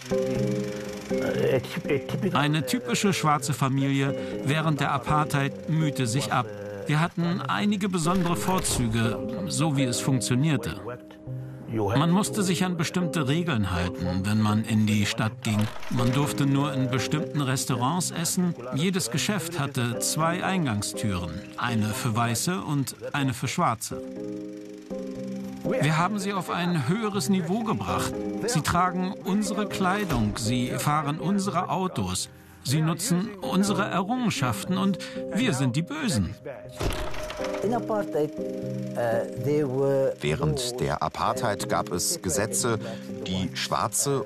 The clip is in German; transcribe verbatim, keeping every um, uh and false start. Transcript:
Eine typische schwarze Familie während der Apartheid mühte sich ab. Wir hatten einige besondere Vorzüge, so wie es funktionierte. Man musste sich an bestimmte Regeln halten, wenn man in die Stadt ging. Man durfte nur in bestimmten Restaurants essen. Jedes Geschäft hatte zwei Eingangstüren, eine für Weiße und eine für Schwarze. Wir haben sie auf ein höheres Niveau gebracht. Sie tragen unsere Kleidung, sie fahren unsere Autos, sie nutzen unsere Errungenschaften und wir sind die Bösen. Während der Apartheid gab es Gesetze, die Schwarze